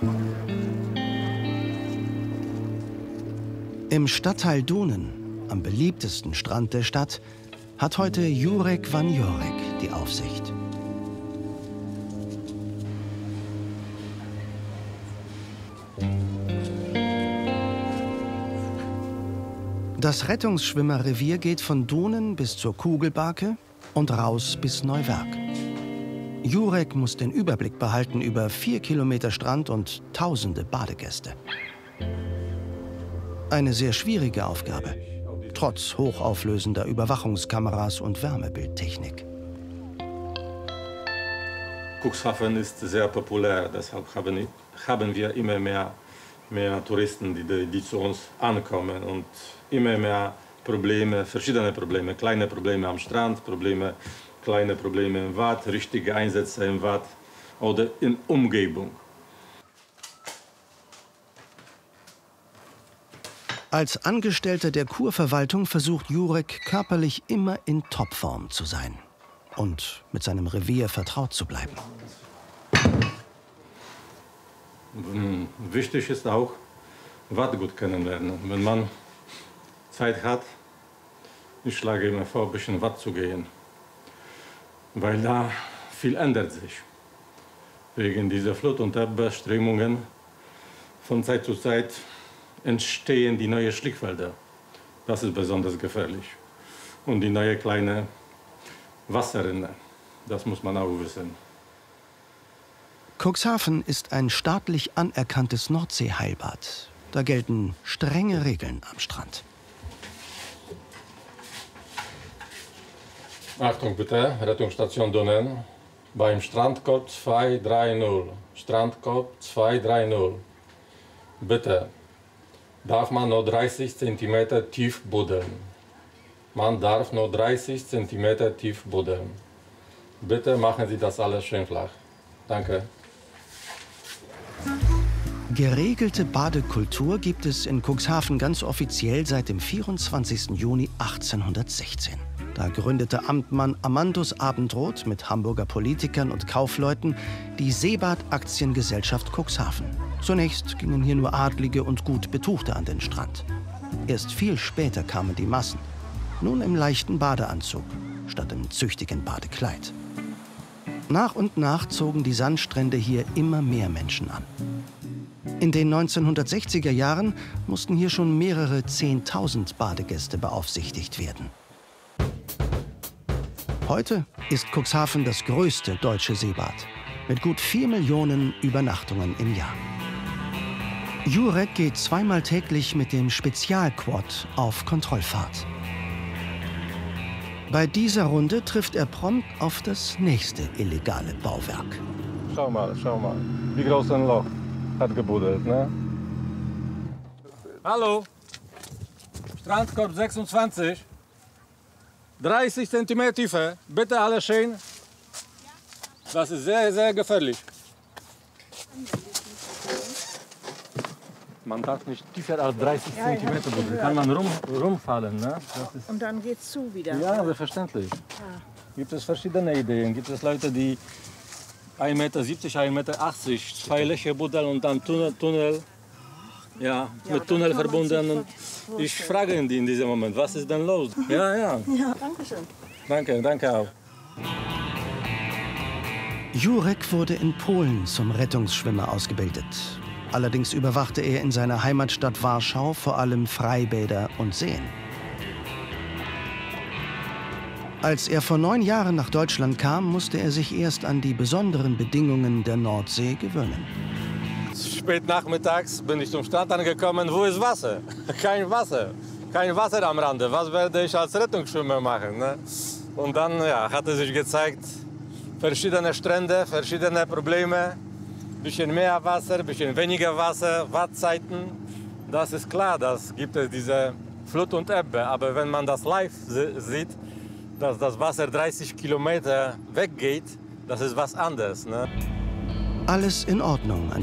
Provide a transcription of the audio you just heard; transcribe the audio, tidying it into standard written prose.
Im Stadtteil Dunen, am beliebtesten Strand der Stadt, hat heute Jurek Vanjorek die Aufsicht. Das Rettungsschwimmerrevier geht von Dunen bis zur Kugelbarke und raus bis Neuwerk. Jurek muss den Überblick behalten über 4 Kilometer Strand und tausende Badegäste. Eine sehr schwierige Aufgabe, trotz hochauflösender Überwachungskameras und Wärmebildtechnik. Cuxhaven ist sehr populär, deshalb haben wir immer mehr Touristen, die zu uns ankommen und immer mehr Probleme, verschiedene Probleme, kleine Probleme am Strand, kleine Probleme im Bad, richtige Einsätze im Bad oder in Umgebung. Als Angestellter der Kurverwaltung versucht Jurek körperlich immer in Topform zu sein und mit seinem Revier vertraut zu bleiben. Wichtig ist auch, Watt gut kennenlernen. Wenn man Zeit hat, ich schlage immer vor, ein bisschen Watt zu gehen, weil da viel ändert sich. Wegen dieser Flut- und Erdbeströmungen von Zeit zu Zeit entstehen die neuen Schlickfelder. Das ist besonders gefährlich. Und die neue kleine Wasserrinne, das muss man auch wissen. Cuxhaven ist ein staatlich anerkanntes Nordseeheilbad. Da gelten strenge Regeln am Strand. Achtung bitte, Rettungsstation Dunen. Beim Strandkorb 230. Strandkorb 230. Bitte. Darf man nur 30 cm tief buddeln. Man darf nur 30 cm tief buddeln. Bitte machen Sie das alles schön flach. Danke. Geregelte Badekultur gibt es in Cuxhaven ganz offiziell seit dem 24. Juni 1816. Da gründete Amtmann Amandus Abendroth mit Hamburger Politikern und Kaufleuten die Seebad-Aktiengesellschaft Cuxhaven. Zunächst gingen hier nur Adlige und gut Betuchte an den Strand. Erst viel später kamen die Massen, nun im leichten Badeanzug statt im züchtigen Badekleid. Nach und nach zogen die Sandstrände hier immer mehr Menschen an. In den 1960er Jahren mussten hier schon mehrere 10.000 Badegäste beaufsichtigt werden. Heute ist Cuxhaven das größte deutsche Seebad mit gut 4 Millionen Übernachtungen im Jahr. Jurek geht zweimal täglich mit dem Spezialquad auf Kontrollfahrt. Bei dieser Runde trifft er prompt auf das nächste illegale Bauwerk. Schau mal, wie groß ein Loch hat gebuddelt, ne? Hallo, Strandkorb 26, 30 cm Tiefe, bitte alle schön. Das ist sehr, sehr gefährlich. Man darf nicht tiefer als 30 cm buddeln, kann man rumfallen. Ne? Und dann geht's zu wieder? Ja, selbstverständlich. Gibt es verschiedene Ideen. Gibt es Leute, die 1,70 Meter, 1,80 Meter, 2 Löcher buddeln und dann Tunnel. Ja, mit Tunnel verbunden. Und ich frage ihn in diesem Moment, was ist denn los? Ja. Ja, danke schön. Danke auch. Jurek wurde in Polen zum Rettungsschwimmer ausgebildet. Allerdings überwachte er in seiner Heimatstadt Warschau vor allem Freibäder und Seen. Als er vor 9 Jahren nach Deutschland kam, musste er sich erst an die besonderen Bedingungen der Nordsee gewöhnen. Spät nachmittags bin ich zum Strand angekommen. Wo ist Wasser? Kein Wasser. Kein Wasser am Rande. Was werde ich als Rettungsschwimmer machen? Ne? Und dann hatte sich gezeigt, verschiedene Strände, verschiedene Probleme. Bisschen mehr Wasser, bisschen weniger Wasser, Wattzeiten. Das ist klar, das gibt es diese Flut und Ebbe. Aber wenn man das live sieht, dass das Wasser 30 Kilometer weggeht, das ist was anderes. Ne? Alles in Ordnung